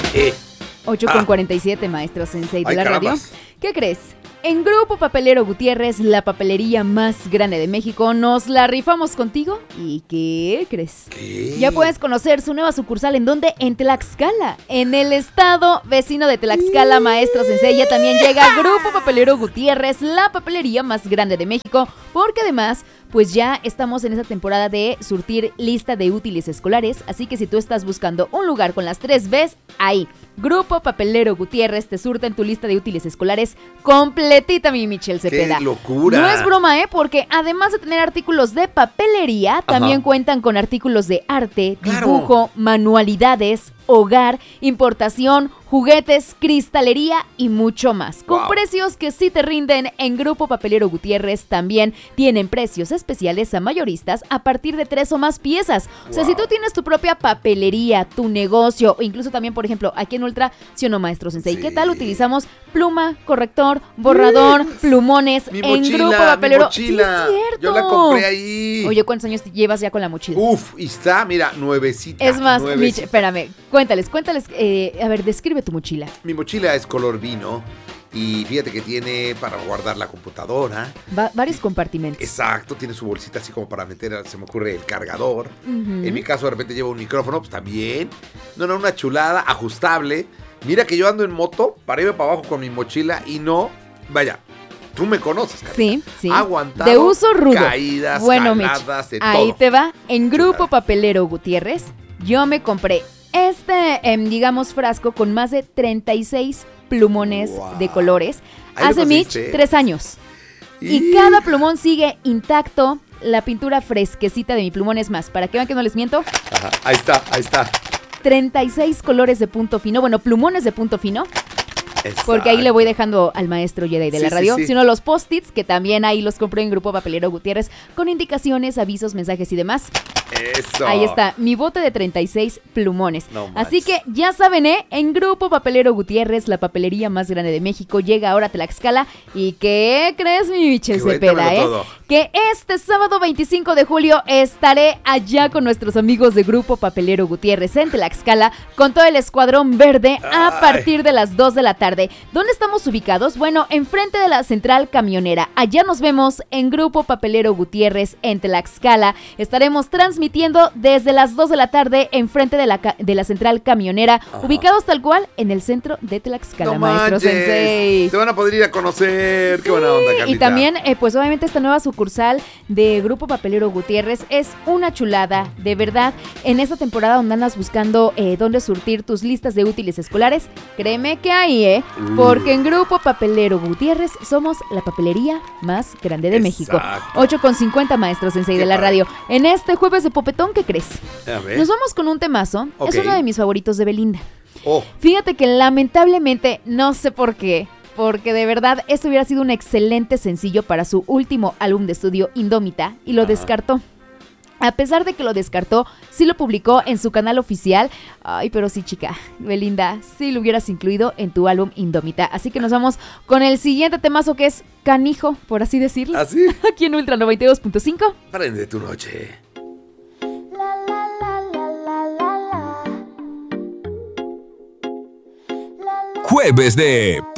8:47, maestro Sensei de Ay, la carambas. radio. ¿Qué crees? En Grupo Papelero Gutiérrez, la papelería más grande de México, nos la rifamos contigo. ¿Y qué crees? ¿Qué? Ya puedes conocer su nueva sucursal. ¿En dónde? En Tlaxcala, en el estado vecino de Tlaxcala, maestro Sensei. Ya también llega Grupo Papelero Gutiérrez, la papelería más grande de México, porque además, pues ya estamos en esa temporada de surtir lista de útiles escolares, así que si tú estás buscando un lugar con las 3 Bs, ahí, Grupo Papelero Gutiérrez te surta en tu lista de útiles escolares completita, mi Michelle Cepeda. ¡Qué locura! No es broma, porque además de tener artículos de papelería, también cuentan con artículos de arte, Claro. dibujo, manualidades, hogar, importación, juguetes, cristalería y mucho más. Con Wow. precios que sí te rinden. En Grupo Papelero Gutiérrez también tienen precios especiales a mayoristas a partir de 3 o más piezas. O sea, Wow. si tú tienes tu propia papelería, tu negocio, o incluso también, por ejemplo, aquí en Ultra, ¿sí o no, maestro Sensei? Sí. ¿Qué tal utilizamos pluma, corrector, borrador, plumones Mi en mochila, Grupo Papelero? mi mochila. Sí, es cierto. Yo la compré ahí. Oye, ¿cuántos años te llevas ya con la mochila? Uf, y está, mira, nuevecita. Es más, Mitch, nuevecita. espérame, cuéntales, a ver, describe tu mochila. Mi mochila es color vino y fíjate que tiene para guardar la computadora. Varios compartimentos. Exacto, tiene su bolsita así como para meter, se me ocurre, el cargador. Ujú. En mi caso de repente llevo un micrófono, pues también. No, una chulada, ajustable. Mira que yo ando en moto, para arriba y para abajo con mi mochila y no, vaya, tú me conoces, Carita. Sí, sí. Aguantado De uso rudo. caídas, Bueno, Mitch, jaladas, de ahí todo. te va. En Grupo Chulada. Papelero Gutiérrez, yo me compré digamos, frasco con más de 36 plumones Wow. de colores. Ahí lo Hace, Mitch, conseguiste. 3 años. Y cada plumón sigue intacto. La pintura fresquecita de mi plumón es más. Para que vean que no les miento, Ajá, ahí está. 36 colores de punto fino. Bueno, plumones de punto fino. Porque ahí le voy dejando al maestro Jedi de la Sí, radio, sí, sí. sino los post-its, que también ahí los compré en Grupo Papelero Gutiérrez, con indicaciones, avisos, mensajes y demás. Eso. Ahí está, mi bote de 36 plumones. No Así manches. que ya saben, en Grupo Papelero Gutiérrez, la papelería más grande de México, llega ahora a Tlaxcala. ¿Y qué crees, mi Michelle Cepeda, Cuéntamelo todo. Que este sábado 25 de julio estaré allá con nuestros amigos de Grupo Papelero Gutiérrez en Tlaxcala con todo el escuadrón verde a Ay. partir de las 2 de la tarde. ¿Dónde estamos ubicados? Bueno, enfrente de la central camionera. Allá nos vemos en Grupo Papelero Gutiérrez en Tlaxcala. Estaremos transmitiendo desde las 2 de la tarde enfrente de la central camionera, Ajá. ubicados tal cual en el centro de Tlaxcala, No maestro manches. Sensei. Te van a poder ir a conocer. Sí, Qué buena onda, Carlita. y también, pues obviamente esta nueva sucursal de Grupo Papelero Gutiérrez es una chulada, de verdad. En esta temporada donde andas buscando dónde surtir tus listas de útiles escolares, créeme que ahí, porque en Grupo Papelero Gutiérrez somos la papelería más grande de México. Exacto. 8:50, maestro Sensei Qué de la padre. radio. En este jueves de Popetón, ¿qué crees? A ver. Nos vamos con un temazo. Ok. Es uno de mis favoritos de Belinda. Oh, Fíjate que lamentablemente, no sé por qué, porque de verdad esto hubiera sido un excelente sencillo para su último álbum de estudio, Indómita, y lo Ajá. descartó. A pesar de que lo descartó, sí lo publicó en su canal oficial. Ay, pero sí, chica, Belinda, sí lo hubieras incluido en tu álbum Indómita. Así que nos vamos con el siguiente temazo, que es canijo, por así decirlo. ¿así? Aquí en Ultra 92.5. Prende tu noche. Jueves de